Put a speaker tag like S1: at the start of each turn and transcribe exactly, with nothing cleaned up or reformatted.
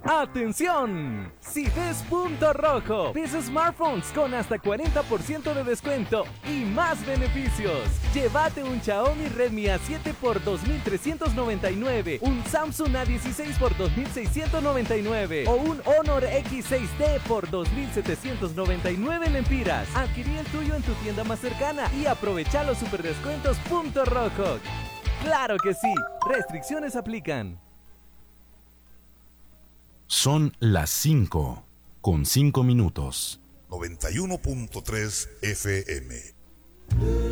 S1: ¡Atención! Si ves Punto Rojo, ves smartphones con hasta cuarenta por ciento de descuento y más beneficios. Llévate un Xiaomi Redmi A siete por dos mil trescientos noventa y nueve, un Samsung A dieciséis por dos mil seiscientos noventa y nueve o un Honor X seis T por dos mil setecientos noventa y nueve lempiras. Adquirí el tuyo en tu tienda más cercana y aprovecha los superdescuentos Punto Rojo. ¡Claro que sí! Restricciones aplican.
S2: Son las cinco con cinco minutos.
S3: noventa y uno punto tres F M.